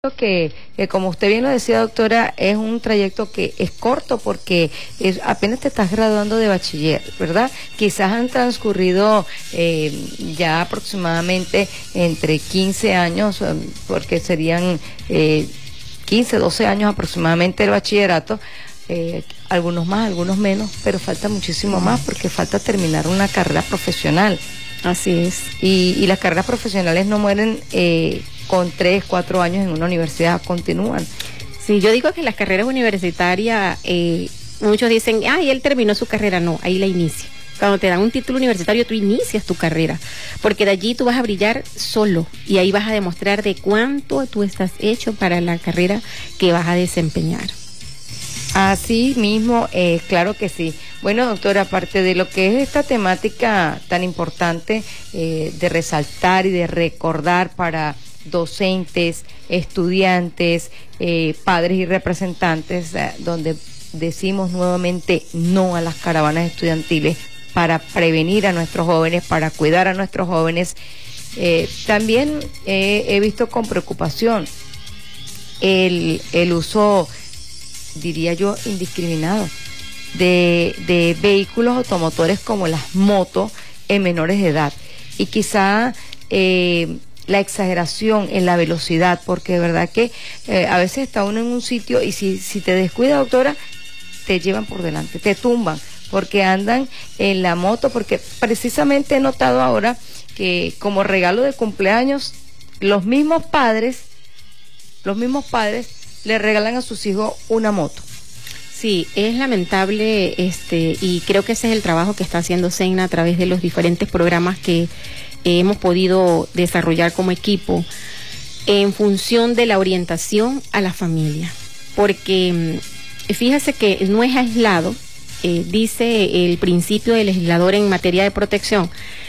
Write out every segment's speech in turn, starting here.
que como usted bien lo decía, doctora, es un trayecto que es corto porque apenas te estás graduando de bachiller, ¿verdad? Quizás han transcurrido ya aproximadamente entre 15 años, porque serían 15, 12 años aproximadamente el bachillerato, algunos más, algunos menos, pero falta muchísimo más porque falta terminar una carrera profesional. Así es. Y las carreras profesionales no mueren con 3, 4 años en una universidad, continúan. Sí, yo digo que las carreras universitarias, muchos dicen, ay, él terminó su carrera. No, ahí la inicia. Cuando te dan un título universitario, tú inicias tu carrera, porque de allí tú vas a brillar solo y ahí vas a demostrar de cuánto tú estás hecho para la carrera que vas a desempeñar. Así mismo, claro que sí. Bueno, doctora, aparte de lo que es esta temática tan importante de resaltar y de recordar para docentes, estudiantes, padres y representantes, donde decimos nuevamente no a las caravanas estudiantiles para prevenir a nuestros jóvenes, para cuidar a nuestros jóvenes, también he visto con preocupación el uso, diría yo, indiscriminado de vehículos automotores como las motos en menores de edad, y quizá la exageración en la velocidad, porque de verdad que a veces está uno en un sitio y si te descuidas, doctora, te llevan por delante, te tumban, porque andan en la moto, porque precisamente he notado ahora que como regalo de cumpleaños los mismos padres le regalan a sus hijos una moto. Sí, es lamentable, y creo que ese es el trabajo que está haciendo SENA a través de los diferentes programas que hemos podido desarrollar como equipo en función de la orientación a la familia, porque fíjese que no es aislado, dice el principio del legislador en materia de protección,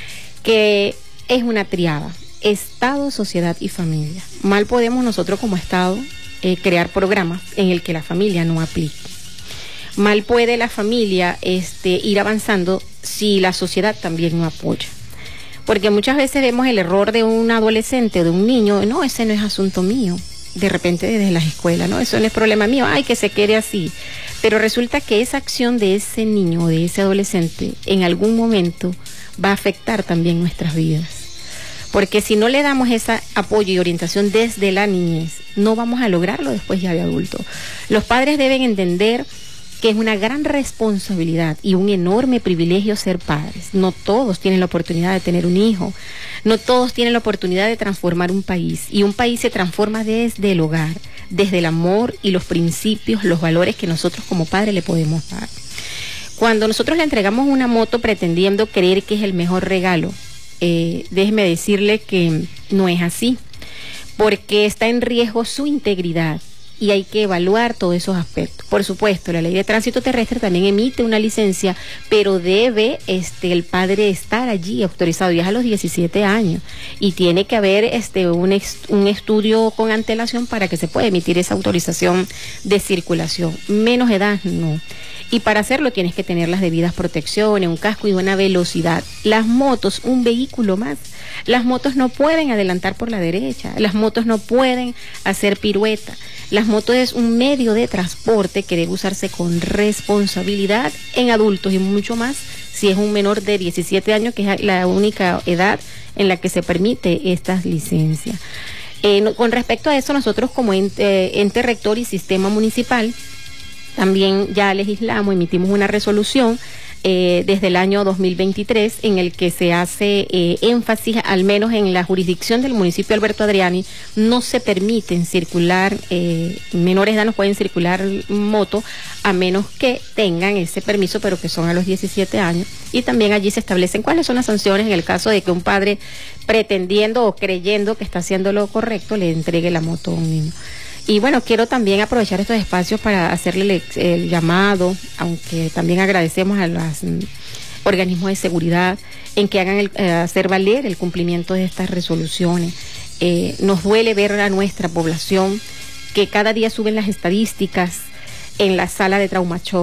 que es una triada: Estado, sociedad y familia. Mal podemos nosotros como Estado crear programas en el que la familia no aplique. Mal puede la familia ir avanzando si la sociedad también no apoya. Porque muchas veces vemos el error de un adolescente o de un niño: no, ese no es asunto mío. De repente desde las escuelas, no, eso no es problema mío, ay, que se quede así. Pero resulta que esa acción de ese niño o de ese adolescente en algún momento va a afectar también nuestras vidas. Porque si no le damos ese apoyo y orientación desde la niñez, no vamos a lograrlo después ya de adulto. Los padres deben entender que es una gran responsabilidad y un enorme privilegio ser padres. No todos tienen la oportunidad de tener un hijo, no todos tienen la oportunidad de transformar un país, y un país se transforma desde el hogar, desde el amor y los principios, los valores que nosotros como padres le podemos dar. Cuando nosotros le entregamos una moto pretendiendo creer que es el mejor regalo, déjeme decirle que no es así, porque está en riesgo su integridad. Y hay que evaluar todos esos aspectos. Por supuesto, la ley de tránsito terrestre también emite una licencia, pero debe el padre estar allí autorizado ya a los 17 años. Y tiene que haber un estudio con antelación para que se pueda emitir esa autorización de circulación. Menos edad, no. Y para hacerlo tienes que tener las debidas protecciones, un casco y buena velocidad. Las motos, un vehículo más. Las motos no pueden adelantar por la derecha, las motos no pueden hacer pirueta. Las motos es un medio de transporte que debe usarse con responsabilidad en adultos, y mucho más si es un menor de 17 años, que es la única edad en la que se permite estas licencias. Con respecto a eso, nosotros como ente rector y sistema municipal también ya legislamos, emitimos una resolución desde el año 2023 en el que se hace énfasis, al menos en la jurisdicción del municipio Alberto Adriani, no se permiten circular, menores de edad no pueden circular moto a menos que tengan ese permiso, pero que son a los 17 años. Y también allí se establecen cuáles son las sanciones en el caso de que un padre, pretendiendo o creyendo que está haciendo lo correcto, le entregue la moto a un niño. Y bueno, quiero también aprovechar estos espacios para hacerle el llamado, aunque también agradecemos a los organismos de seguridad en que hagan hacer valer el cumplimiento de estas resoluciones. Nos duele ver a nuestra población que cada día suben las estadísticas en la sala de trauma shock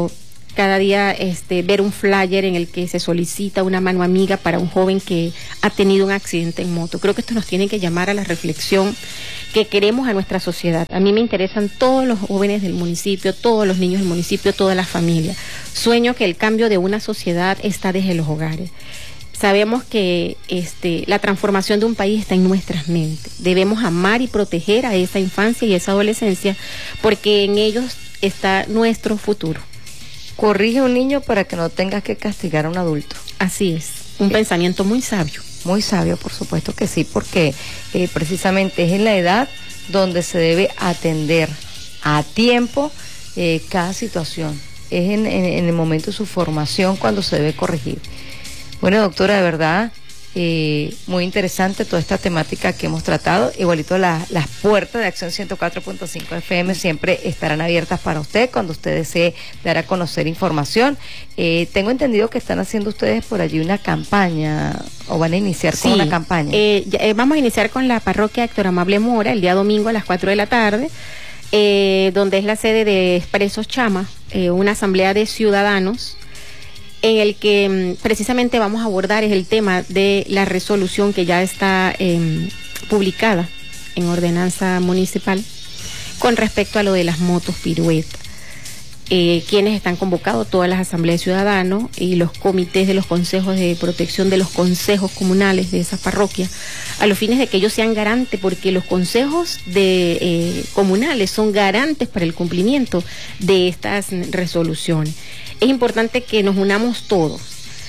cada día ver un flyer en el que se solicita una mano amiga para un joven que ha tenido un accidente en moto. Creo que esto nos tiene que llamar a la reflexión que queremos a nuestra sociedad. A mí me interesan todos los jóvenes del municipio, todos los niños del municipio, toda la familia. Sueño que el cambio de una sociedad está desde los hogares. Sabemos que la transformación de un país está en nuestras mentes. Debemos amar y proteger a esa infancia y esa adolescencia porque en ellos está nuestro futuro. Corrige a un niño para que no tengas que castigar a un adulto. Así es, un pensamiento muy sabio. Muy sabio, por supuesto que sí, porque precisamente es en la edad donde se debe atender a tiempo cada situación. Es en el momento de su formación cuando se debe corregir. Bueno, doctora, de verdad, muy interesante toda esta temática que hemos tratado. Igualito las puertas de Acción 104.5 FM siempre estarán abiertas para usted cuando usted desee dar a conocer información. Tengo entendido que están haciendo ustedes por allí una campaña, o van a iniciar con una campaña. Vamos a iniciar con la parroquia Héctor Amable Mora el día domingo a las 4 de la tarde, donde es la sede de Expresos Chama, una asamblea de ciudadanos, en el que precisamente vamos a abordar es el tema de la resolución que ya está publicada en ordenanza municipal con respecto a lo de las motos piruetas. Quienes están convocados, todas las asambleas de ciudadanos y los comités de los consejos de protección de los consejos comunales de esas parroquias, a los fines de que ellos sean garantes, porque los consejos comunales son garantes para el cumplimiento de estas resoluciones. Es importante que nos unamos todos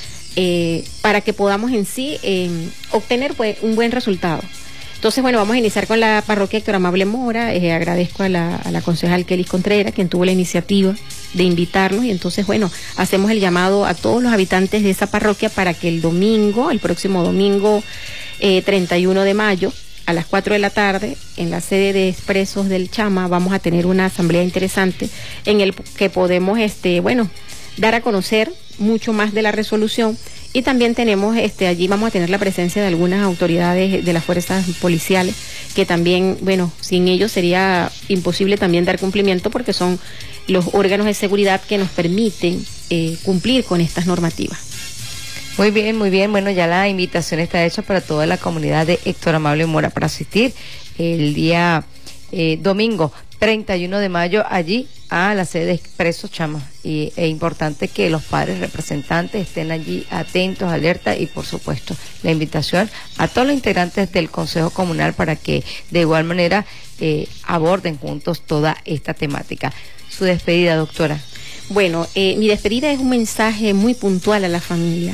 para que podamos en sí obtener un buen resultado. Entonces, bueno, vamos a iniciar con la parroquia Héctor Amable Mora. Agradezco a la concejal Kelly Contreras, quien tuvo la iniciativa de invitarnos, y entonces, bueno, hacemos el llamado a todos los habitantes de esa parroquia para que el próximo domingo 31 de mayo, a las 4 de la tarde, en la sede de Expresos del Chama, vamos a tener una asamblea interesante en el que podemos, dar a conocer mucho más de la resolución, y también tenemos allí vamos a tener la presencia de algunas autoridades de las fuerzas policiales que también, sin ellos sería imposible también dar cumplimiento, porque son los órganos de seguridad que nos permiten cumplir con estas normativas. Muy bien, muy bien. Bueno, ya la invitación está hecha para toda la comunidad de Héctor Amable Mora para asistir el día domingo 31 de mayo allí a la sede de Expresos Chama. Y es importante que los padres representantes estén allí atentos, alerta, y por supuesto la invitación a todos los integrantes del Consejo Comunal para que de igual manera aborden juntos toda esta temática. Su despedida, doctora. Bueno, mi despedida es un mensaje muy puntual a la familia.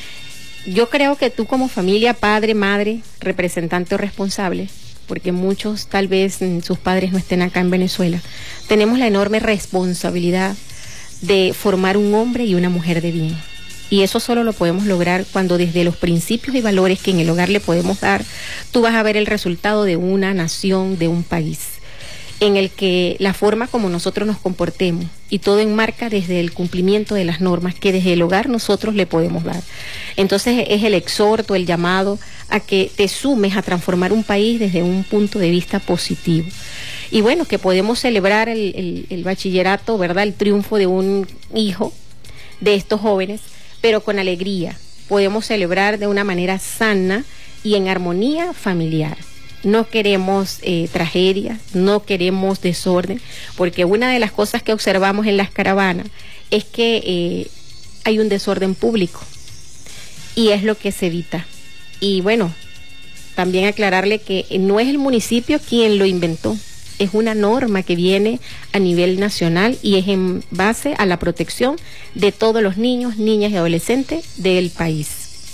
Yo creo que tú como familia, padre, madre, representante o responsable, porque muchos tal vez sus padres no estén acá en Venezuela, tenemos la enorme responsabilidad de formar un hombre y una mujer de bien. Y eso solo lo podemos lograr cuando desde los principios y valores que en el hogar le podemos dar, tú vas a ver el resultado de una nación, de un país, en el que la forma como nosotros nos comportemos y todo enmarca desde el cumplimiento de las normas que desde el hogar nosotros le podemos dar. Entonces es el exhorto, el llamado a que te sumes a transformar un país desde un punto de vista positivo. Y bueno, que podemos celebrar el bachillerato, ¿verdad? El triunfo de un hijo de estos jóvenes, pero con alegría. Podemos celebrar de una manera sana y en armonía familiar. No queremos tragedias, no queremos desorden, porque una de las cosas que observamos en las caravanas es que hay un desorden público y es lo que se evita. Y bueno, también aclararle que no es el municipio quien lo inventó, es una norma que viene a nivel nacional y es en base a la protección de todos los niños, niñas y adolescentes del país.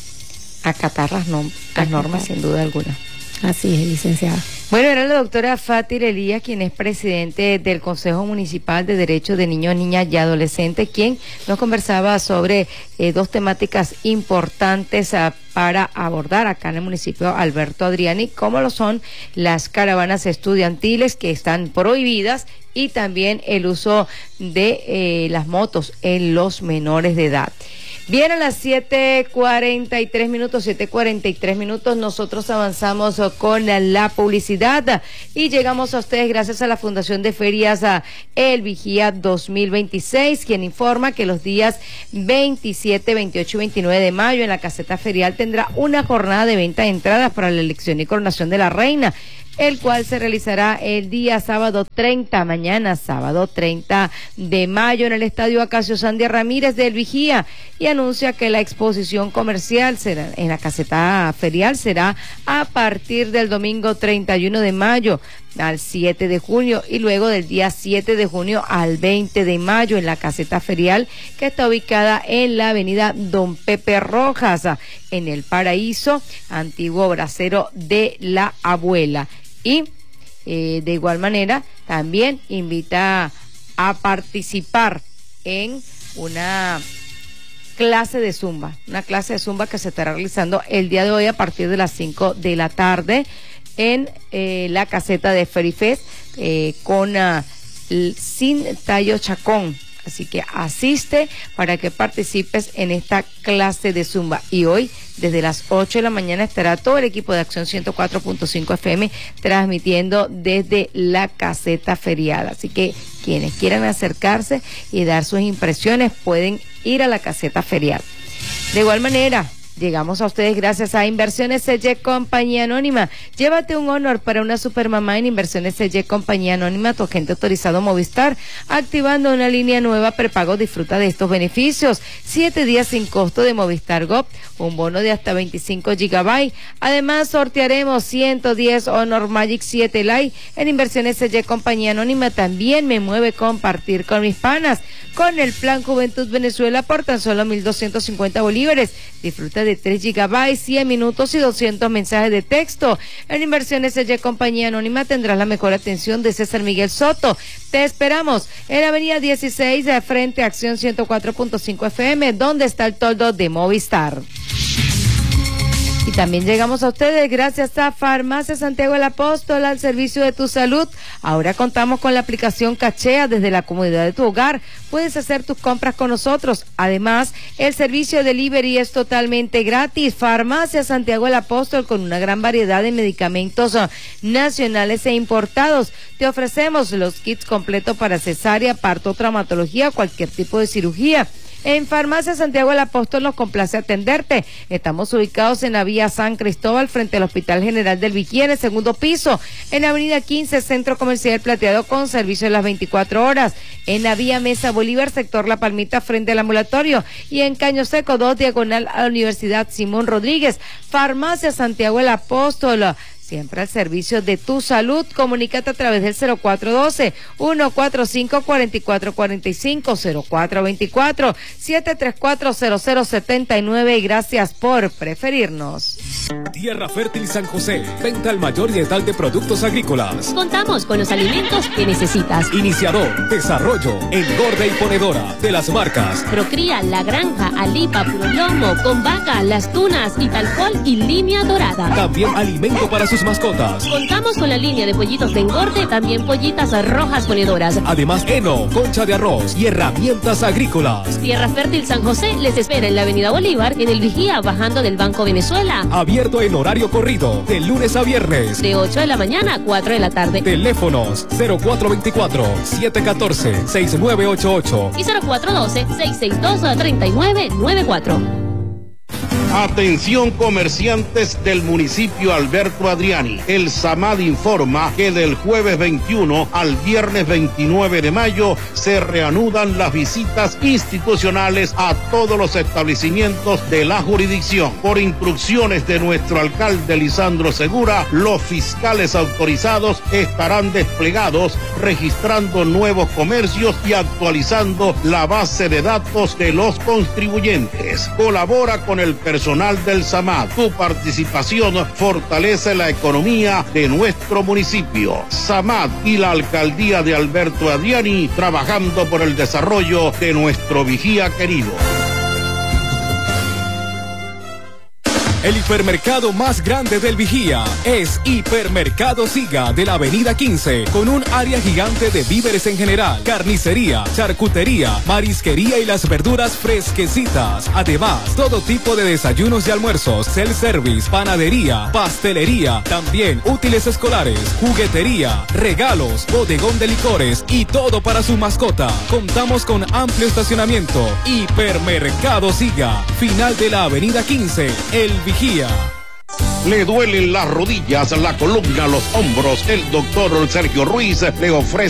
Acatar las normas sin duda alguna. Así es, licenciada. Bueno, era la doctora Fátir Elías, quien es presidente del Consejo Municipal de Derechos de Niños, Niñas y Adolescentes, quien nos conversaba sobre dos temáticas importantes para abordar acá en el municipio Alberto Adriani, como lo son las caravanas estudiantiles que están prohibidas y también el uso de las motos en los menores de edad. Bien, a las 7:43 minutos, nosotros avanzamos con la publicidad y llegamos a ustedes gracias a la Fundación de Ferias El Vigía 2026, quien informa que los días 27, 28 y 29 de mayo en la caseta ferial tendrá una jornada de venta de entradas para la elección y coronación de la reina, el cual se realizará el día mañana sábado 30 de mayo en el Estadio Acacio Sandia Ramírez de El Vigía, y anuncia que la exposición comercial será en la caseta ferial será a partir del domingo 31 de mayo al 7 de junio y luego del día 7 de junio al 20 de mayo en la caseta ferial, que está ubicada en la avenida Don Pepe Rojas, en el Paraíso, antiguo brasero de la abuela. Y de igual manera también invita a participar en una clase de zumba que se estará realizando el día de hoy a partir de las 5 de la tarde en la caseta de Ferifest con Sin Tallo Chacón. Así que asiste para que participes en esta clase de zumba. Y hoy, desde las 8 de la mañana, estará todo el equipo de Acción 104.5 FM transmitiendo desde la caseta ferial. Así que quienes quieran acercarse y dar sus impresiones pueden ir a la caseta ferial. De igual manera, llegamos a ustedes gracias a Inversiones CY Compañía Anónima. Llévate un honor para una supermamá en Inversiones CY Compañía Anónima, tu agente autorizado Movistar, activando una línea nueva prepago. Disfruta de estos beneficios: 7 días sin costo de Movistar Go, un bono de hasta 25 GB. Además, sortearemos 110 Honor Magic 7 Lite en Inversiones CY Compañía Anónima. También me mueve compartir con mis panas. Con el plan Juventud Venezuela por tan solo 1.250 bolívares. Disfruta de 3 GB, 100 minutos y 200 mensajes de texto. En Inversiones CY Compañía Anónima tendrás la mejor atención de César Miguel Soto. Te esperamos en Avenida 16 de frente a Acción 104.5 FM, donde está el toldo de Movistar. Y también llegamos a ustedes gracias a Farmacia Santiago el Apóstol, al servicio de tu salud. Ahora contamos con la aplicación Cachea desde la comodidad de tu hogar. Puedes hacer tus compras con nosotros. Además, el servicio de delivery es totalmente gratis. Farmacia Santiago el Apóstol, con una gran variedad de medicamentos nacionales e importados. Te ofrecemos los kits completos para cesárea, parto, traumatología, cualquier tipo de cirugía. En Farmacia Santiago el Apóstol nos complace atenderte. Estamos ubicados en la vía San Cristóbal, frente al Hospital General del Vigía, en el segundo piso. En Avenida 15, Centro Comercial Plateado, con servicio de las 24 horas. En la vía Mesa Bolívar, sector La Palmita, frente al ambulatorio. Y en Caño Seco 2, diagonal a la Universidad Simón Rodríguez. Farmacia Santiago el Apóstol, siempre al servicio de tu salud. Comunícate a través del 0412-145-4445, 0424-734-0079, y gracias por preferirnos. Tierra Fértil San José, venta al mayor y tal de productos agrícolas. Contamos con los alimentos que necesitas. Iniciador, desarrollo, engorde y ponedora de las marcas Procría, La Granja, Alipa, Puro Lomo, Con Vaca, Las Tunas, Vitalfol y Línea Dorada. También alimento para sus mascotas. Contamos con la línea de pollitos de engorde, también pollitas rojas ponedoras. Además, heno, concha de arroz y herramientas agrícolas. Tierra Fértil San José les espera en la Avenida Bolívar, en el Vigía, bajando del Banco Venezuela. Abierto en horario corrido, de lunes a viernes. De 8 de la mañana a 4 de la tarde. Teléfonos 0424-714-6988 y 0412-662-3994. Atención comerciantes del municipio Alberto Adriani. El SAMAD informa que del jueves 21 al viernes 29 de mayo se reanudan las visitas institucionales a todos los establecimientos de la jurisdicción. Por instrucciones de nuestro alcalde Lisandro Segura, los fiscales autorizados estarán desplegados registrando nuevos comercios y actualizando la base de datos de los contribuyentes. Colabora con el personal del SAMAD. Tu participación fortalece la economía de nuestro municipio. SAMAD y la alcaldía de Alberto Adriani, trabajando por el desarrollo de nuestro Vigía querido. El hipermercado más grande del Vigía es Hipermercado Siga de la Avenida 15, con un área gigante de víveres en general, carnicería, charcutería, marisquería y las verduras fresquecitas. Además, todo tipo de desayunos y almuerzos, self-service, panadería, pastelería, también útiles escolares, juguetería, regalos, bodegón de licores y todo para su mascota. Contamos con amplio estacionamiento. Hipermercado Siga, final de la Avenida 15, El Vigía. Le duelen las rodillas, la columna, los hombros. El doctor Sergio Ruiz le ofrece